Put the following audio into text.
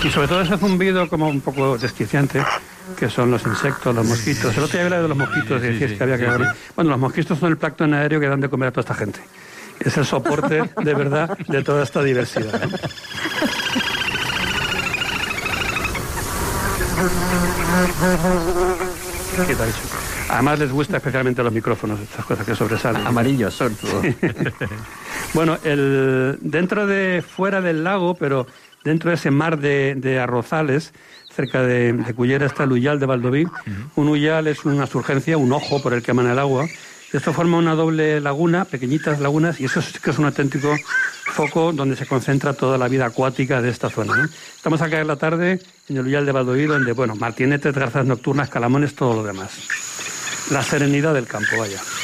Y sobre todo ese zumbido como un poco desquiciante, que son los insectos, los mosquitos. El otro día hablaba de los mosquitos y decías que había que... Bueno, los mosquitos son el plancton aéreo que dan de comer a toda esta gente. Es el soporte, de verdad, de toda esta diversidad, ¿no? ¿Qué tal eso? Además les gusta especialmente los micrófonos, estas cosas que sobresalen. Amarillos son todo. Sí. Bueno, fuera del lago, pero dentro de ese mar de arrozales, cerca de Cullera está el Ullal de Valdoví. Un Ullal es una surgencia, un ojo por el que emana el agua. Esto forma una doble laguna, pequeñitas lagunas, y eso sí que es un auténtico foco donde se concentra toda la vida acuática de esta zona, ¿no? Estamos acá en la tarde en el Ullal de Valdoví, donde, martinetes, garzas nocturnas, calamones, todo lo demás. La serenidad del campo, vaya.